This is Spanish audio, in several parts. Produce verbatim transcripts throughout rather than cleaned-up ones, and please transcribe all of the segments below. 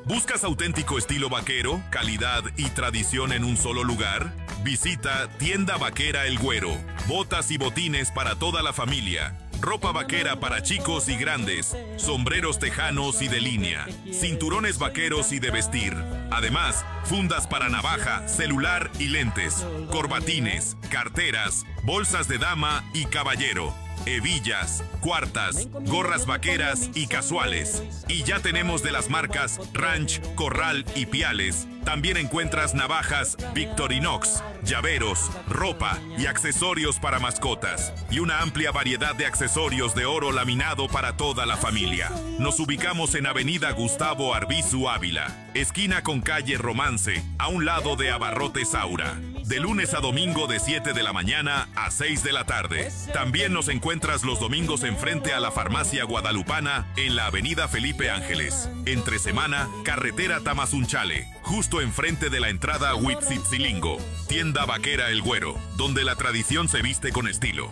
¿Buscas auténtico estilo vaquero, calidad y tradición en un solo lugar? Visita Tienda Vaquera El Güero. Botas y botines para toda la familia. Ropa vaquera para chicos y grandes, sombreros tejanos y de línea, cinturones vaqueros y de vestir. Además, fundas para navaja, celular y lentes, corbatines, carteras, bolsas de dama y caballero, hebillas, cuartas, gorras vaqueras y casuales. Y ya tenemos de las marcas Ranch, Corral y Piales. También encuentras navajas Victorinox, llaveros, ropa y accesorios para mascotas. Y una amplia variedad de accesorios de oro laminado para toda la familia. Nos ubicamos en Avenida Gustavo Arbizu Ávila, esquina con calle Romance, a un lado de Abarrotes Aura. De lunes a domingo de siete de la mañana a seis de la tarde. También nos encuentras los domingos enfrente a la Farmacia Guadalupana en la Avenida Felipe Ángeles. Entre semana, carretera Tamazunchale, justo enfrente de la entrada a Huitzitzilingo. Tienda Vaquera El Güero, donde la tradición se viste con estilo.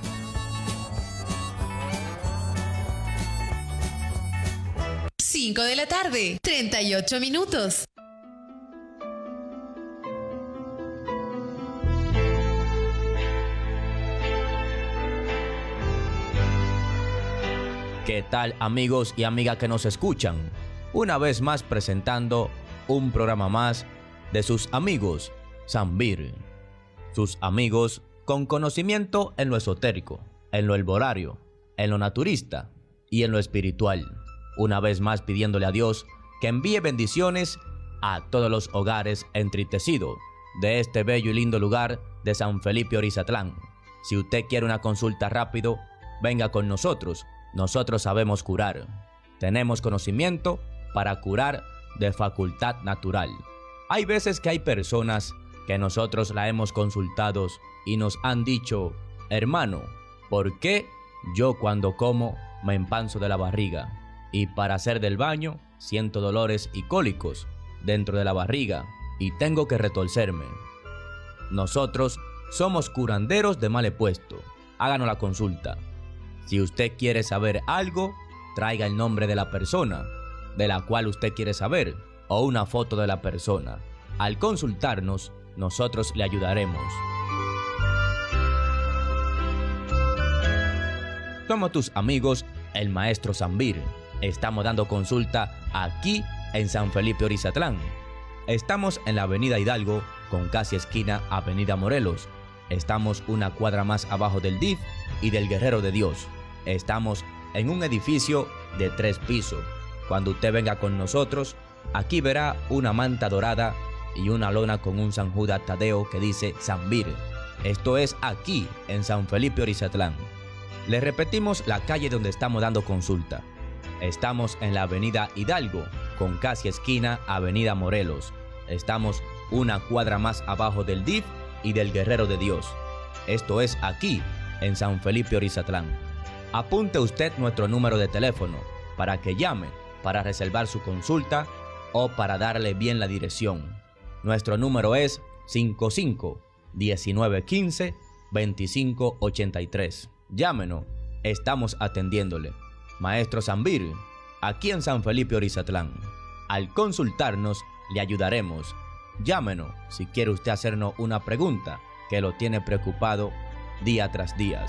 cinco de la tarde, treinta y ocho minutos. ¿Qué tal, amigos y amigas que nos escuchan? Una vez más presentando un programa más de sus amigos Zambir. Sus amigos con conocimiento en lo esotérico, en lo herborario, en lo naturista y en lo espiritual. Una vez más pidiéndole a Dios que envíe bendiciones a todos los hogares entristecidos de este bello y lindo lugar de San Felipe Orizatlán. Si usted quiere una consulta rápido, venga con nosotros. Nosotros sabemos curar. Tenemos conocimiento para curar de facultad natural. Hay veces que hay personas que nosotros la hemos consultado y nos han dicho: hermano, ¿por qué yo cuando como me empanzo de la barriga? Y para hacer del baño siento dolores y cólicos dentro de la barriga y tengo que retorcerme. Nosotros somos curanderos de mal puesto. Háganos la consulta. Si usted quiere saber algo, traiga el nombre de la persona de la cual usted quiere saber o una foto de la persona. Al consultarnos, nosotros le ayudaremos. Somos tus amigos, el maestro Zambir. Estamos dando consulta aquí en San Felipe Orizatlán. Estamos en la Avenida Hidalgo, con casi esquina Avenida Morelos. Estamos una cuadra más abajo del D I F y del Guerrero de Dios. Estamos en un edificio de tres pisos. Cuando usted venga con nosotros, aquí verá una manta dorada y una lona con un San Judas Tadeo que dice Zambir. Esto es aquí en San Felipe Orizatlán. Les repetimos la calle donde estamos dando consulta. Estamos en la Avenida Hidalgo, con casi esquina Avenida Morelos. Estamos una cuadra más abajo del D I F y del Guerrero de Dios. Esto es aquí en San Felipe Orizatlán. Apunte usted nuestro número de teléfono para que llame para reservar su consulta o para darle bien la dirección. Nuestro número es cinco cinco, diecinueve quince, veinticinco ochenta y tres. Llámenos, estamos atendiéndole. Maestro Zambir, aquí en San Felipe Orizatlán. Al consultarnos, le ayudaremos. Llámenos si quiere usted hacernos una pregunta que lo tiene preocupado día tras día.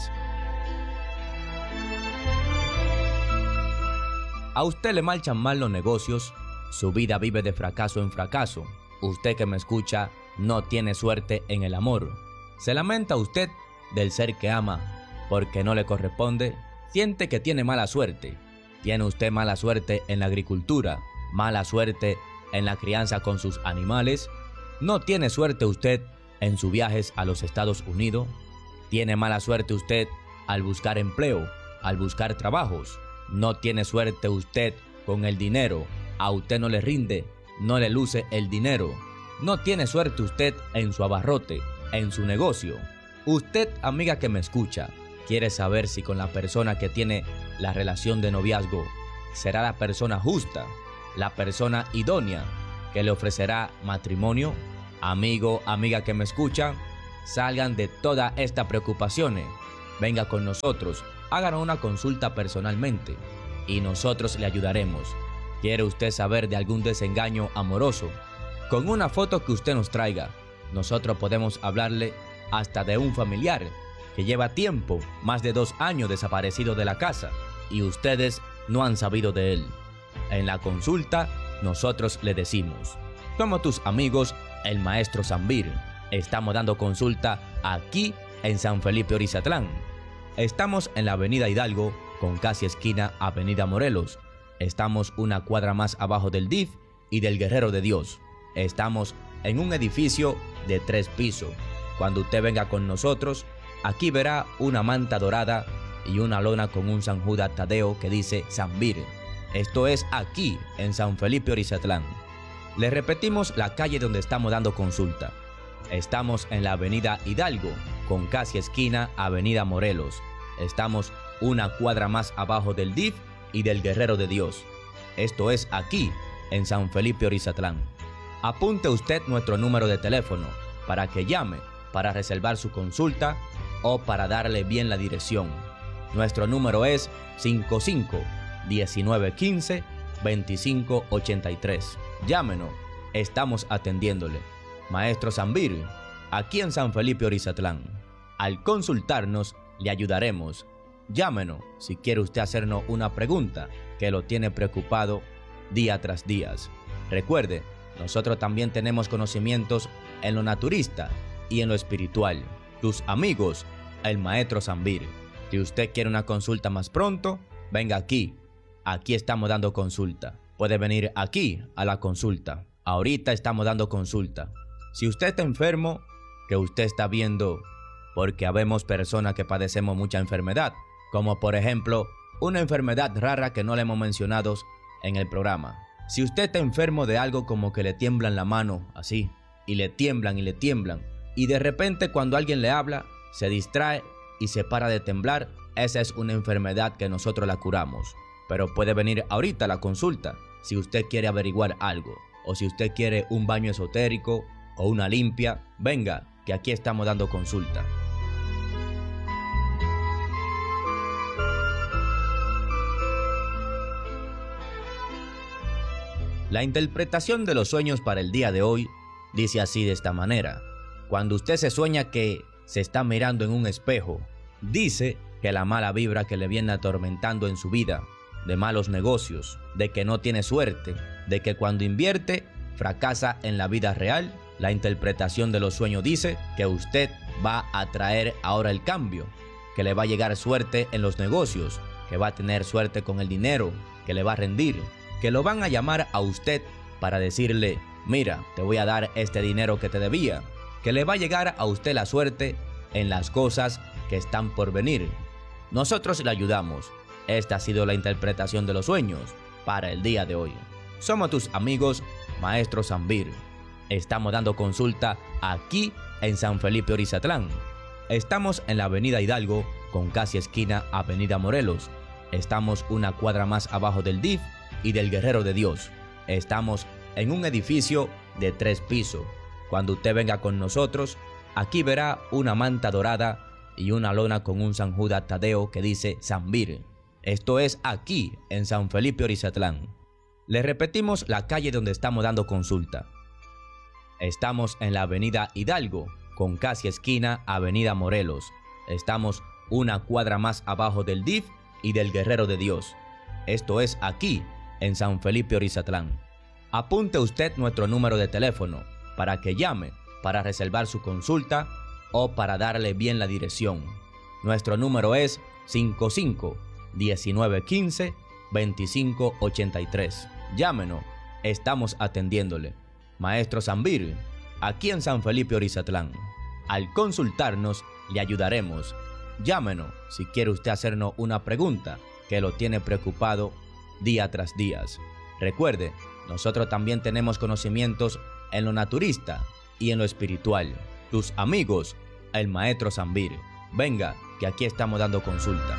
A usted le marchan mal los negocios, su vida vive de fracaso en fracaso. Usted que me escucha no tiene suerte en el amor. Se lamenta usted del ser que ama porque no le corresponde. Siente que tiene mala suerte. Tiene usted mala suerte en la agricultura, mala suerte en la crianza con sus animales. No tiene suerte usted en sus viajes a los Estados Unidos. Tiene mala suerte usted al buscar empleo, al buscar trabajos. No tiene suerte usted con el dinero. A usted no le rinde, no le luce el dinero. No tiene suerte usted en su abarrote, en su negocio. Usted, amiga que me escucha, quiere saber si con la persona que tiene la relación de noviazgo será la persona justa, la persona idónea que le ofrecerá matrimonio. Amigo, amiga que me escucha, salgan de todas estas preocupaciones. Venga con nosotros, háganos una consulta personalmente y nosotros le ayudaremos. ¿Quiere usted saber de algún desengaño amoroso? Con una foto que usted nos traiga, nosotros podemos hablarle hasta de un familiar que lleva tiempo, más de dos años desaparecido de la casa, y ustedes no han sabido de él. En la consulta, nosotros le decimos: como tus amigos, el maestro Zambir, estamos dando consulta aquí en San Felipe Orizatlán. Estamos en la avenida Hidalgo, con casi esquina avenida Morelos. Estamos una cuadra más abajo del D I F y del Guerrero de Dios. Estamos en un edificio de tres pisos. Cuando usted venga con nosotros, aquí verá una manta dorada y una lona con un San Judas Tadeo que dice Zambir. Esto es aquí en San Felipe Orizatlán. Le repetimos la calle donde estamos dando consulta. Estamos en la avenida Hidalgo, con casi esquina avenida Morelos. Estamos una cuadra más abajo del D I F y del Guerrero de Dios. Esto es aquí en San Felipe Orizatlán. Apunte usted nuestro número de teléfono para que llame para reservar su consulta o para darle bien la dirección. Nuestro número es cinco cinco, diecinueve quince, veinticinco ochenta y tres. Llámenos, estamos atendiéndole. Maestro Zambir, aquí en San Felipe Orizatlán. Al consultarnos, le ayudaremos. Llámenos si quiere usted hacernos una pregunta que lo tiene preocupado día tras día. Recuerde, nosotros también tenemos conocimientos en lo naturista y en lo espiritual. Tus amigos, el maestro Zambir. Si usted quiere una consulta más pronto, venga aquí. Aquí estamos dando consulta. Puede venir aquí a la consulta. Ahorita estamos dando consulta. Si usted está enfermo, que usted está viendo, porque habemos personas que padecemos mucha enfermedad, como por ejemplo, una enfermedad rara que no le hemos mencionado en el programa. Si usted está enfermo de algo como que le tiemblan la mano, así, y le tiemblan y le tiemblan, y de repente cuando alguien le habla, se distrae y se para de temblar, esa es una enfermedad que nosotros la curamos. Pero puede venir ahorita a la consulta si usted quiere averiguar algo, o si usted quiere un baño esotérico o una limpia, venga, que aquí estamos dando consulta. La interpretación de los sueños para el día de hoy dice así de esta manera: cuando usted se sueña que se está mirando en un espejo, dice que la mala vibra que le viene atormentando en su vida, de malos negocios, de que no tiene suerte, de que cuando invierte fracasa en la vida real. La interpretación de los sueños dice que usted va a traer ahora el cambio, que le va a llegar suerte en los negocios, que va a tener suerte con el dinero, que le va a rendir, que lo van a llamar a usted para decirle: mira, te voy a dar este dinero que te debía, que le va a llegar a usted la suerte en las cosas que están por venir. Nosotros le ayudamos. Esta ha sido la interpretación de los sueños para el día de hoy. Somos tus amigos, Maestro Zambir. Estamos dando consulta aquí en San Felipe Orizatlán. Estamos en la avenida Hidalgo, con casi esquina avenida Morelos. Estamos una cuadra más abajo del D I F y del Guerrero de Dios. Estamos en un edificio de tres pisos. Cuando usted venga con nosotros, aquí verá una manta dorada y una lona con un San Judas Tadeo que dice Zambir. Esto es aquí en San Felipe Orizatlán. Le repetimos la calle donde estamos dando consulta. Estamos en la avenida Hidalgo, con casi esquina avenida Morelos. Estamos una cuadra más abajo del D I F y del Guerrero de Dios. Esto es aquí en San Felipe Orizatlán. Apunte usted nuestro número de teléfono para que llame para reservar su consulta o para darle bien la dirección. Nuestro número es cinco cinco, diecinueve quince, veinticinco ochenta y tres. Llámenos, estamos atendiéndole. Maestro Zambir, aquí en San Felipe Orizatlán. Al consultarnos, le ayudaremos. Llámenos si quiere usted hacernos una pregunta que lo tiene preocupado día tras día. Recuerde, nosotros también tenemos conocimientos en lo naturista y en lo espiritual. Tus amigos, el maestro Zambir. Venga, que aquí estamos dando consulta.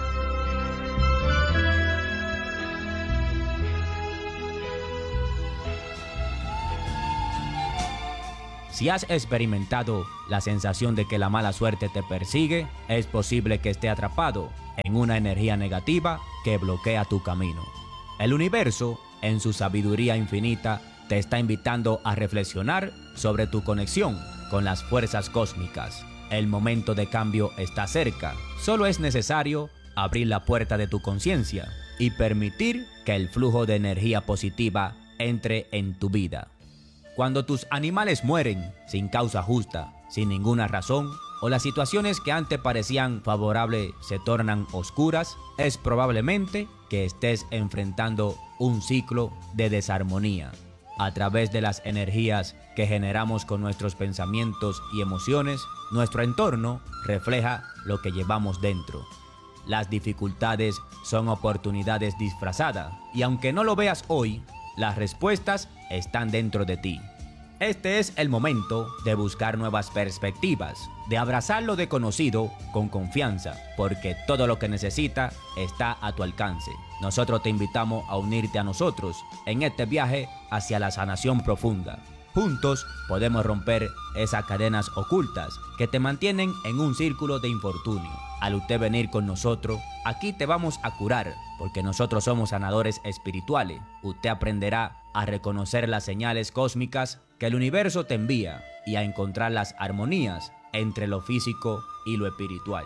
Si has experimentado la sensación de que la mala suerte te persigue, es posible que esté atrapado en una energía negativa que bloquea tu camino. El universo en su sabiduría infinita, te está invitando a reflexionar sobre tu conexión con las fuerzas cósmicas. El momento de cambio está cerca. Solo es necesario abrir la puerta de tu conciencia y permitir que el flujo de energía positiva entre en tu vida. Cuando tus animales mueren sin causa justa, sin ninguna razón, o las situaciones que antes parecían favorables se tornan oscuras, es probablemente que estés enfrentando un ciclo de desarmonía. A través de las energías que generamos con nuestros pensamientos y emociones, nuestro entorno refleja lo que llevamos dentro. Las dificultades son oportunidades disfrazadas y aunque no lo veas hoy, las respuestas están dentro de ti. Este es el momento de buscar nuevas perspectivas, de abrazar lo desconocido con confianza, porque todo lo que necesitas está a tu alcance. Nosotros te invitamos a unirte a nosotros en este viaje hacia la sanación profunda. Juntos podemos romper esas cadenas ocultas que te mantienen en un círculo de infortunio. Al usted venir con nosotros, aquí te vamos a curar, porque nosotros somos sanadores espirituales. Usted aprenderá a reconocer las señales cósmicas que el universo te envía y a encontrar las armonías entre lo físico y lo espiritual.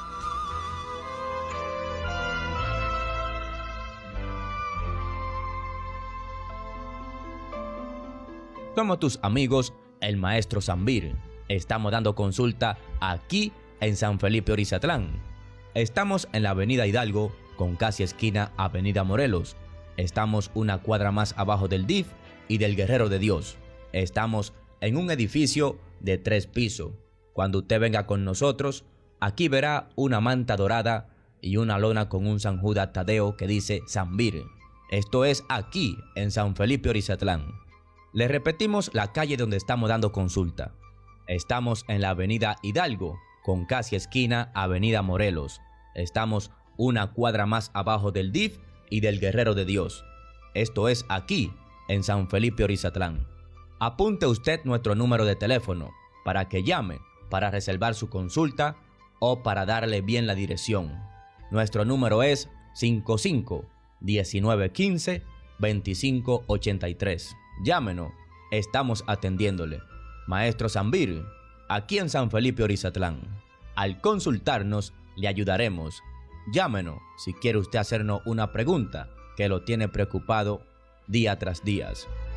Somos tus amigos, el maestro Zambir. Estamos dando consulta aquí en San Felipe Orizatlán. Estamos en la avenida Hidalgo con casi esquina avenida Morelos. Estamos una cuadra más abajo del D I F y del Guerrero de Dios. Estamos en un edificio de tres pisos. Cuando usted venga con nosotros, aquí verá una manta dorada y una lona con un San Judas Tadeo que dice Zambir. Esto es aquí en San Felipe Orizatlán. Le repetimos la calle donde estamos dando consulta. Estamos en la avenida Hidalgo con casi esquina avenida Morelos. Estamos una cuadra más abajo del D I F y del Guerrero de Dios. Esto es aquí en San Felipe Orizatlán. Apunte usted nuestro número de teléfono para que llame para reservar su consulta o para darle bien la dirección. Nuestro número es cinco cinco, diecinueve quince, veinticinco ochenta y tres. Llámenos, estamos atendiéndole. Maestro Zambir, aquí en San Felipe Orizatlán. Al consultarnos, le ayudaremos. Llámenos si quiere usted hacernos una pregunta que lo tiene preocupado día tras día.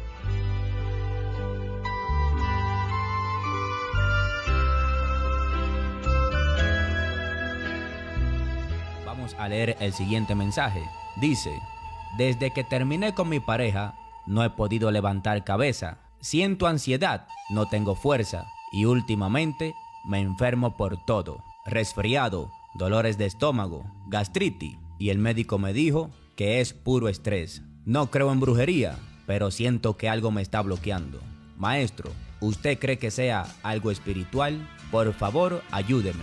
Vamos a leer el siguiente mensaje. Dice: desde que terminé con mi pareja, no he podido levantar cabeza. Siento ansiedad, no tengo fuerza y últimamente me enfermo por todo. Resfriado, dolores de estómago, gastritis y el médico me dijo que es puro estrés. No creo en brujería, pero siento que algo me está bloqueando. Maestro, ¿usted cree que sea algo espiritual? Por favor, ayúdeme.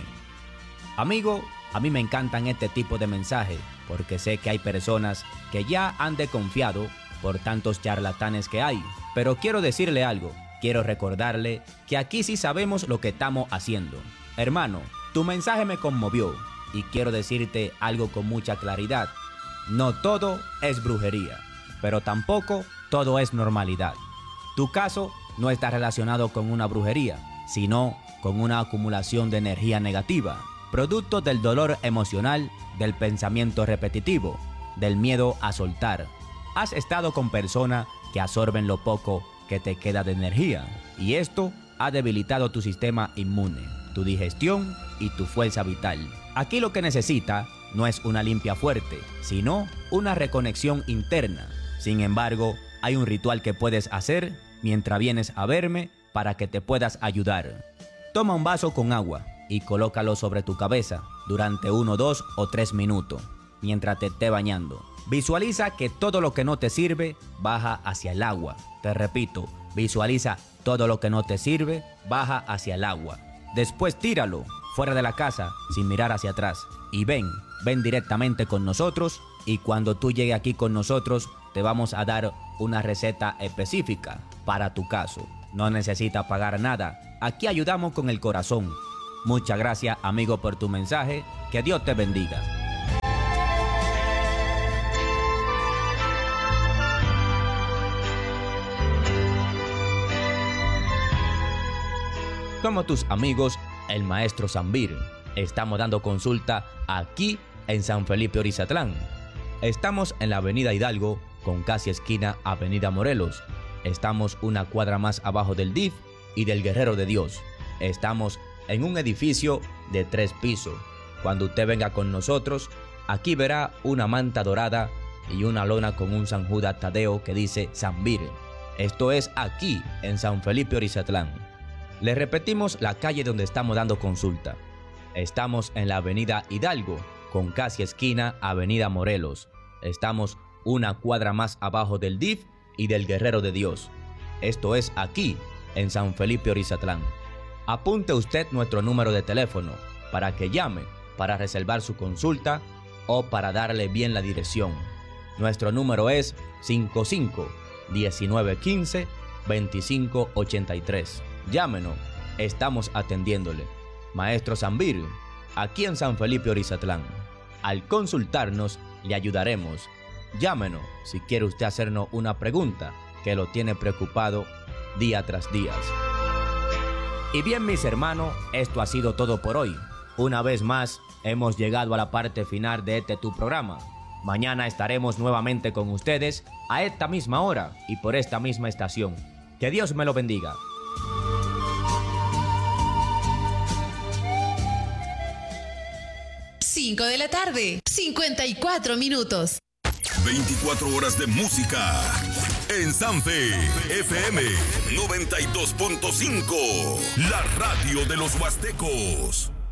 Amigo, a mí me encantan este tipo de mensajes porque sé que hay personas que ya han desconfiado por tantos charlatanes que hay. Pero quiero decirle algo, quiero recordarle que aquí sí sabemos lo que estamos haciendo. Hermano, tu mensaje me conmovió y quiero decirte algo con mucha claridad. No todo es brujería, pero tampoco todo es normalidad. Tu caso no está relacionado con una brujería, sino con una acumulación de energía negativa, producto del dolor emocional, del pensamiento repetitivo, del miedo a soltar. Has estado con personas que absorben lo poco que te queda de energía y esto ha debilitado tu sistema inmune, tu digestión y tu fuerza vital. Aquí lo que necesita no es una limpia fuerte, sino una reconexión interna. Sin embargo, hay un ritual que puedes hacer mientras vienes a verme para que te puedas ayudar. Toma un vaso con agua y colócalo sobre tu cabeza durante uno, dos o tres minutos mientras te esté bañando. Visualiza que todo lo que no te sirve baja hacia el agua. Te repito, visualiza todo lo que no te sirve baja hacia el agua. Después tíralo fuera de la casa sin mirar hacia atrás. Y ven, ven directamente con nosotros y cuando tú llegues aquí con nosotros te vamos a dar una receta específica para tu caso. No necesitas pagar nada. Aquí ayudamos con el corazón. Muchas gracias, amigo, por tu mensaje. Que Dios te bendiga. Somos tus amigos, el maestro Zambir. Estamos dando consulta aquí en San Felipe Orizatlán. Estamos en la avenida Hidalgo, con casi esquina avenida Morelos. Estamos una cuadra más abajo del D I F y del Guerrero de Dios. Estamos en un edificio de tres pisos. Cuando usted venga con nosotros, aquí verá una manta dorada y una lona con un San Judas Tadeo que dice Zambir. Esto es aquí en San Felipe Orizatlán. Le repetimos la calle donde estamos dando consulta. Estamos en la avenida Hidalgo, con casi esquina avenida Morelos. Estamos una cuadra más abajo del D I F y del Guerrero de Dios. Esto es aquí en San Felipe Orizatlán. Apunte usted nuestro número de teléfono para que llame para reservar su consulta o para darle bien la dirección. Nuestro número es cinco cinco, diecinueve quince, veinticinco ochenta y tres. Llámenos, estamos atendiéndole. Maestro Zambir, aquí en San Felipe Orizatlán. Al consultarnos, le ayudaremos. Llámenos si quiere usted hacernos una pregunta que lo tiene preocupado día tras día. Y bien, mis hermanos, esto ha sido todo por hoy. Una vez más, hemos llegado a la parte final de este tu programa. Mañana estaremos nuevamente con ustedes a esta misma hora y por esta misma estación. Que Dios me lo bendiga. cinco de la tarde, cincuenta y cuatro minutos. veinticuatro horas de música en Sanfe F M noventa y dos punto cinco, la radio de los huastecos.